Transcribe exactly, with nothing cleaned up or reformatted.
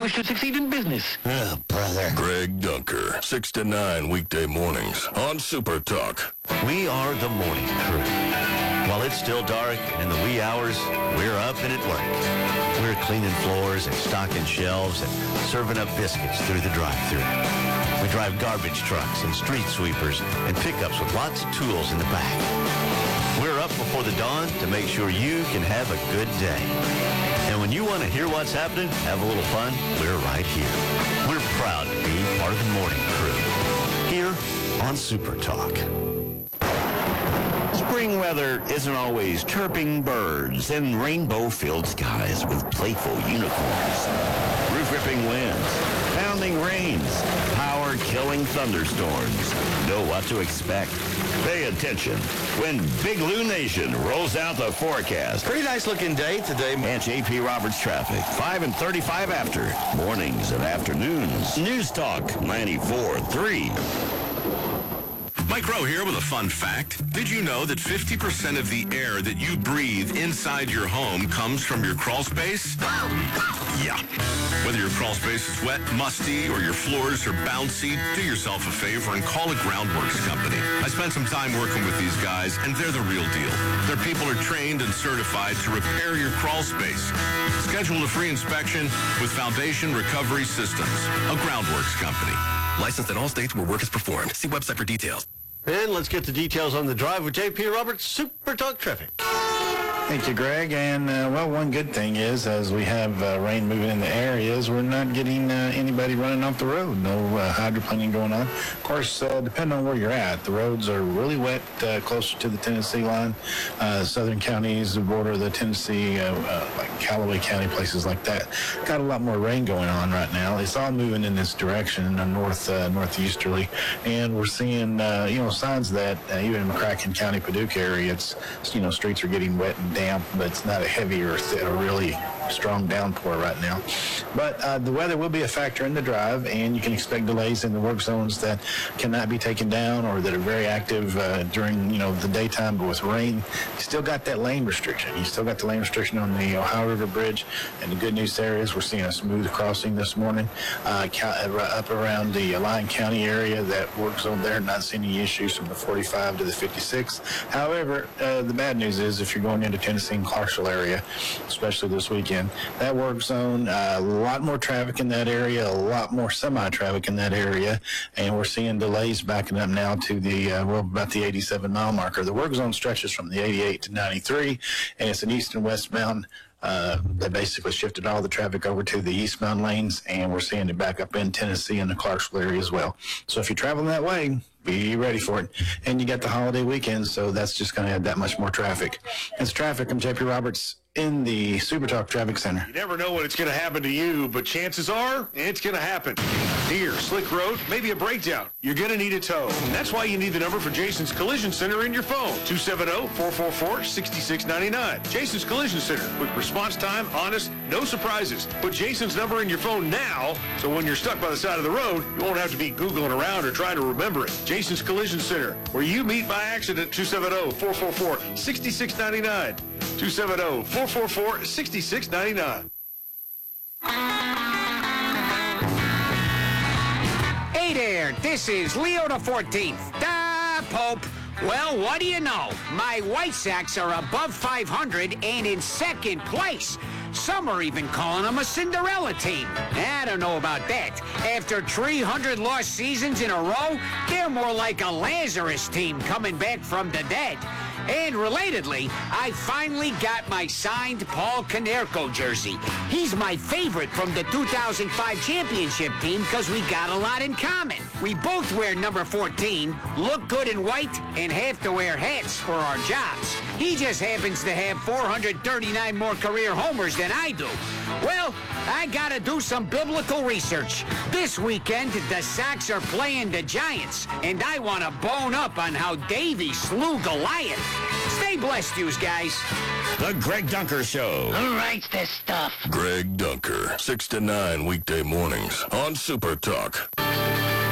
should succeed in business. Oh, brother. Greg Dunker, six to nine weekday mornings on Super Talk. We are the morning crew. While it's still dark and in the wee hours, we're up and at work. We're cleaning floors and stocking shelves and serving up biscuits through the drive-thru. We drive garbage trucks and street sweepers and pickups with lots of tools in the back. We're up before the dawn to make sure you can have a good day. And when you want to hear what's happening, have a little fun, we're right here. We're proud to be part of the morning crew here on Super Talk. Spring weather isn't always chirping birds and rainbow-filled skies with playful unicorns, roof-ripping winds, pounding rains, power-killing thunderstorms. Know what to expect. Pay attention when Big Lou Nation rolls out the forecast. Pretty nice-looking day today. And J P Roberts traffic, five and thirty-five after, mornings and afternoons. News Talk ninety-four three. Mike Rowe here with a fun fact. Did you know that fifty percent of the air that you breathe inside your home comes from your crawl space? Yeah. Whether your crawl space is wet, musty, or your floors are bouncy, do yourself a favor and call a Groundworks company. I spent some time working with these guys, and they're the real deal. Their people are trained and certified to repair your crawl space. Schedule a free inspection with Foundation Recovery Systems, a Groundworks company. Licensed in all states where work is performed. See website for details. And let's get the details on the drive with J P Roberts, Super Talk Traffic. Thank you, Greg. And, uh, well, one good thing is, as we have uh, rain moving in the areas, we're not getting uh, anybody running off the road. No uh, hydroplaning going on. Of course, uh, depending on where you're at, the roads are really wet uh, closer to the Tennessee line. Uh, southern counties, the border of the Tennessee, uh, uh, like Callaway County, places like that, got a lot more rain going on right now. It's all moving in this direction, uh, north, uh, northeasterly. And we're seeing, uh, you know, signs that uh, even in McCracken County, Paducah area, it's, you know, streets are getting wet and damp, but it's not a heavy or th- a really strong downpour right now. But uh, the weather will be a factor in the drive, and you can expect delays in the work zones that cannot be taken down or that are very active uh, during, you know, the daytime. But with rain, you still got that lane restriction. You still got the lane restriction on the Ohio River Bridge. And the good news there is we're seeing a smooth crossing this morning uh, up around the Lyon County area. That work zone there, not seeing any issues from the forty-five to the fifty-six. However, uh, the bad news is if you're going into Tennessee and Clarksville area, especially this weekend, that work zone, uh, a lot more traffic in that area, a lot more semi-traffic in that area, and we're seeing delays backing up now to the, uh, well, about the eighty-seven mile marker. The work zone stretches from the eighty-eight to ninety-three, and it's an east and westbound. Uh, they basically shifted all the traffic over to the eastbound lanes, and we're seeing it back up in Tennessee and the Clarksville area as well. So if you're traveling that way, be ready for it. And you got the holiday weekend, so that's just going to add that much more traffic. It's traffic. I'm J P Roberts in the Super Talk Traffic Center. You never know when it's going to happen to you, but chances are it's going to happen. Deer, slick road, maybe a breakdown. You're going to need a tow. And that's why you need the number for Jason's Collision Center in your phone. two seven zero, four four four, six six nine nine. Jason's Collision Center. Quick response time, honest, no surprises. Put Jason's number in your phone now, so when you're stuck by the side of the road, you won't have to be Googling around or trying to remember it. Jason's Collision Center, where you meet by accident. two seven zero, four four four, six six nine nine. two seven zero, four four four, six six nine nine. Hey there, this is Leo the fourteenth, the Pope. Well, what do you know? My White Sox are above five hundred and in second place. Some are even calling them a Cinderella team. I don't know about that. After three hundred lost seasons in a row, they're more like a Lazarus team coming back from the dead. And relatedly, I finally got my signed Paul Konerko jersey. He's my favorite from the two thousand five championship team because we got a lot in common. We both wear number fourteen, look good in white, and have to wear hats for our jobs. He just happens to have four hundred thirty-nine more career homers than I do. Well, I gotta do some biblical research. This weekend, the Sox are playing the Giants, and I want to bone up on how Davey slew Goliath. Stay blessed, yous guys. The Greg Dunker Show. Who writes this stuff? Greg Dunker, six to nine weekday mornings on Super Talk.